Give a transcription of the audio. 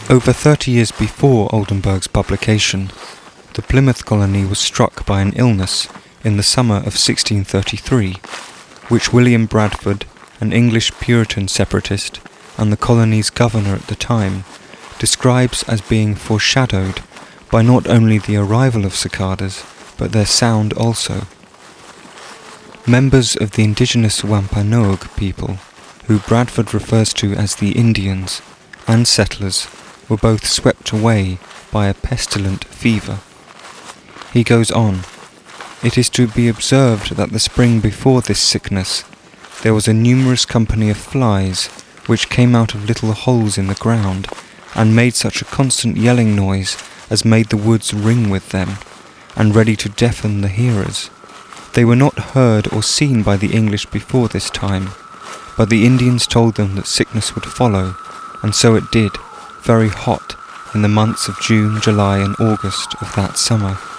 Over 30 years before Oldenburg's publication, the Plymouth colony was struck by an illness in the summer of 1633, which William Bradford, an English Puritan separatist and the colony's governor at the time, describes as being foreshadowed by not only the arrival of cicadas, but their sound also. Members of the indigenous Wampanoag people, who Bradford refers to as the Indians, and settlers, were both swept away by a pestilent fever. He goes on, "It is to be observed that the spring before this sickness, there was a numerous company of flies, which came out of little holes in the ground, and made such a constant yelling noise as made the woods ring with them, and ready to deafen the hearers. They were not heard or seen by the English before this time, but the Indians told them that sickness would follow, and so it did, very hot, in the months of June, July, and August of that summer."